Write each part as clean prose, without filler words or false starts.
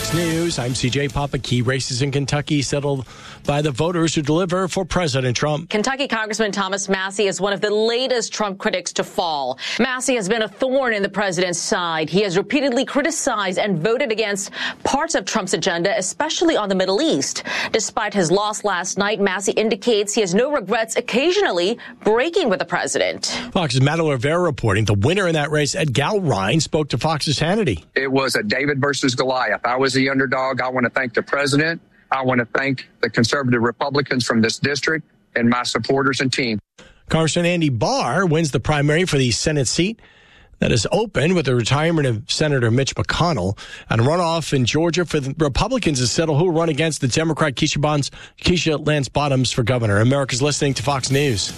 Fox News, I'm CJ Papa. Key races in Kentucky settled by the voters who deliver for President Trump. Kentucky Congressman Thomas Massie is one of the latest Trump critics to fall. Massie has been a thorn in the president's side. He has repeatedly criticized and voted against parts of Trump's agenda, especially on the Middle East. Despite his loss last night, Massie indicates he has no regrets occasionally breaking with the president. Fox's Matt Rivera reporting the winner in that race, Ed Galrine, spoke to Fox's Hannity. It was a David versus Goliath. I was the underdog. I want to thank the president. I want to thank the conservative Republicans from this district and my supporters and team. Congressman Andy Barr wins the primary for the Senate seat that is open with the retirement of Senator Mitch McConnell. And a runoff in Georgia for the Republicans is settled who will run against the Democrat Keisha Lance Bottoms for governor. America's listening to Fox News.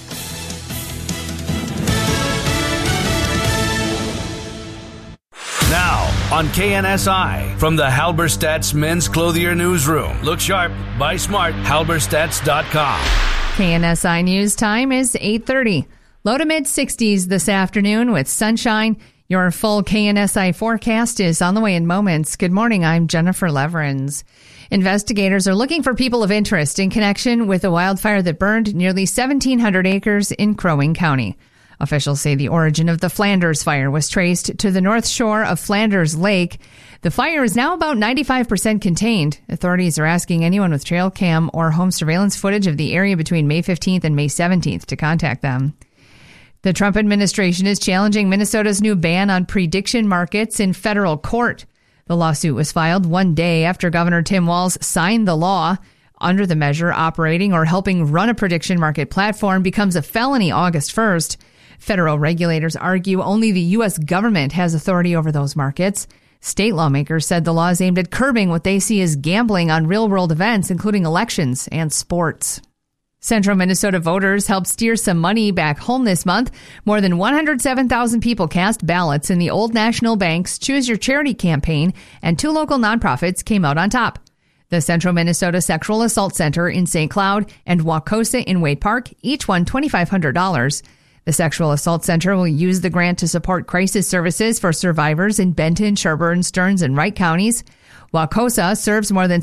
Now on KNSI, from the Halberstadt's Men's Clothier Newsroom. Look sharp, buy smart, halberstadts.com. KNSI News time is 8:30. Low to mid-60s this afternoon with sunshine. Your full KNSI forecast is on the way in moments. Good morning, I'm Jennifer Leverins. Investigators are looking for people of interest in connection with a wildfire that burned nearly 1,700 acres in Crow Wing County. Officials say the origin of the Flanders fire was traced to the north shore of Flanders Lake. The fire is now about 95% contained. Authorities are asking anyone with trail cam or home surveillance footage of the area between May 15th and May 17th to contact them. The Trump administration is challenging Minnesota's new ban on prediction markets in federal court. The lawsuit was filed one day after Governor Tim Walz signed the law. Under the measure, operating or helping run a prediction market platform becomes a felony August 1st. Federal regulators argue only the U.S. government has authority over those markets. State lawmakers said the law is aimed at curbing what they see as gambling on real-world events, including elections and sports. Central Minnesota voters helped steer some money back home this month. More than 107,000 people cast ballots in the Old National Bank's Choose Your Charity campaign, and 2 local nonprofits came out on top. The Central Minnesota Sexual Assault Center in St. Cloud and Waucosa in Wade Park each won $2,500. The Sexual Assault Center will use the grant to support crisis services for survivors in Benton, Sherburne, Stearns, and Wright counties. Waucosa serves more than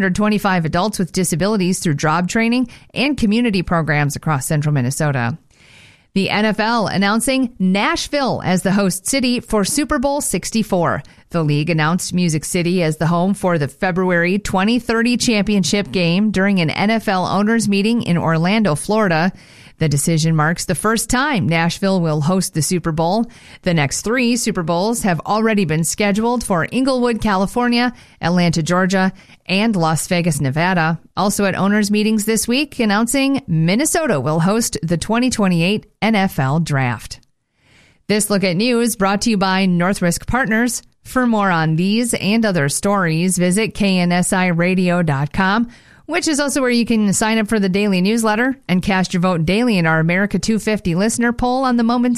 625 adults with disabilities through job training and community programs across central Minnesota. The NFL announcing Nashville as the host city for Super Bowl 64. The league announced Music City as the home for the February 2030 championship game during an NFL owners meeting in Orlando, Florida. The decision marks the first time Nashville will host the Super Bowl. The next 3 Super Bowls have already been scheduled for Inglewood, California, Atlanta, Georgia, and Las Vegas, Nevada. Also at owners' meetings this week, announcing Minnesota will host the 2028 NFL Draft. This Look at News brought to you by Northrisk Partners. For more on these and other stories, visit KNSIRadio.com, which is also where you can sign up for the daily newsletter and cast your vote daily in our America 250 listener poll on the Moments